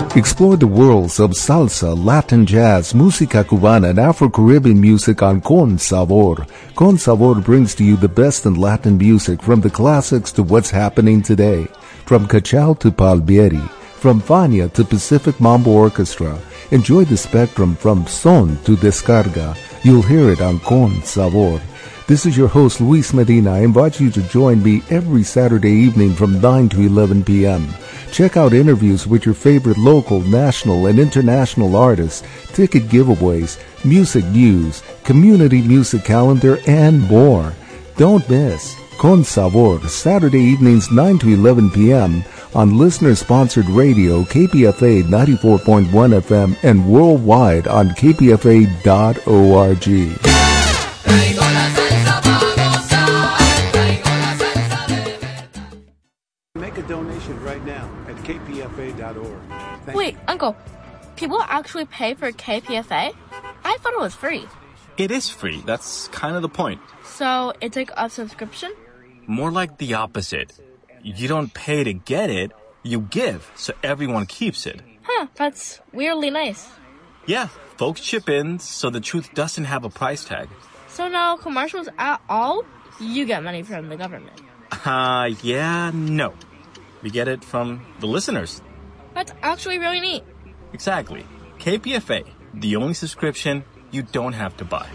Explore the worlds of salsa, Latin jazz, música cubana, and Afro-Caribbean music on Con Sabor. Con Sabor brings to you the best in Latin music, from the classics to what's happening today. From Cachao to Palmieri, from Fania to Pacific Mambo Orchestra. Enjoy the spectrum from son to descarga. You'll hear it on Con Sabor. This is your host, Luis Medina. I invite you to join me every Saturday evening from 9 to 11 p.m. Check out interviews with your favorite local, national, and international artists, ticket giveaways, music news, community music calendar, and more. Don't miss Con Sabor, Saturday evenings 9 to 11 p.m. on listener-sponsored radio, KPFA 94.1 FM, and worldwide on kpfa.org. Make a donation right now at kpfa.org. Wait, Uncle, people actually pay for KPFA? I thought it was free. It is free. That's kind of the point. So it's like a subscription? More like the opposite. You don't pay to get it, you give, so everyone keeps it. Huh, that's weirdly nice. Yeah, folks chip in, so the truth doesn't have a price tag. So no commercials at all? You get money from the government. Yeah, no. We get it from the listeners. That's actually really neat. Exactly. KPFA, the only subscription you don't have to buy.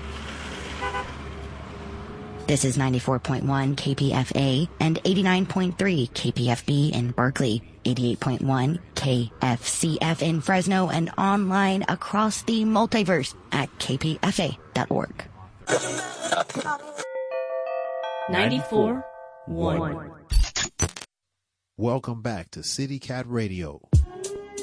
This is 94.1 KPFA and 89.3 KPFB in Berkeley, 88.1 KFCF in Fresno, and online across the multiverse at kpfa.org. 94.1. Welcome back to City Cat Radio.